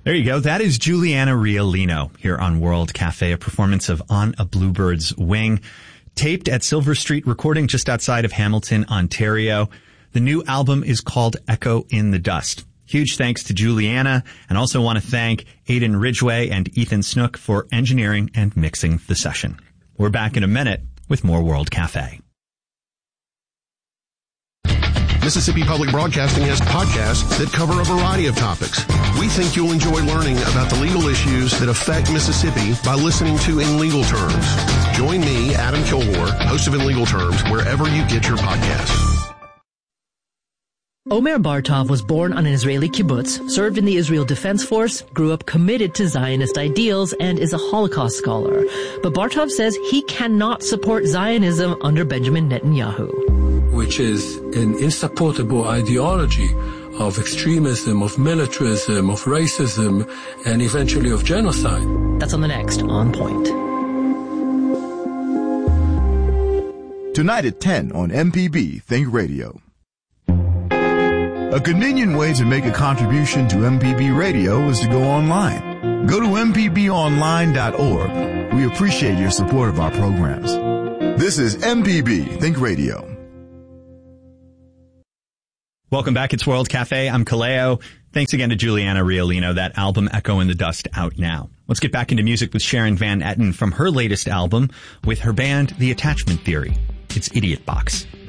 There you go. That is Juliana Rialino here on World Cafe, a performance of On a Bluebird's Wing, taped at Silver Street Recording just outside of Hamilton, Ontario. The new album is called Echo in the Dust. Huge thanks to Juliana, and also want to thank Aidan Ridgway and Ethan Snook for engineering and mixing the session. We're back in a minute with more World Cafe. Mississippi Public Broadcasting has podcasts that cover a variety of topics. We think you'll enjoy learning about the legal issues that affect Mississippi by listening to In Legal Terms. Join me, Adam Kilgore, host of In Legal Terms, wherever you get your podcasts. Omer Bartov was born on an Israeli kibbutz, served in the Israel Defense Force, grew up committed to Zionist ideals, and is a Holocaust scholar. But Bartov says he cannot support Zionism under Benjamin Netanyahu, which is an insupportable ideology of extremism, of militarism, of racism, and eventually of genocide. That's on the next On Point. Tonight at 10 on MPB Think Radio. A convenient way to make a contribution to MPB Radio is to go online. Go to mpbonline.org. We appreciate your support of our programs. This is MPB Think Radio. Welcome back. It's World Cafe. I'm Kaleo. Thanks again to Juliana Rialino. That album, Echo in the Dust, out now. Let's get back into music with Sharon Van Etten from her latest album with her band, The Attachment Theory. It's Idiot Box.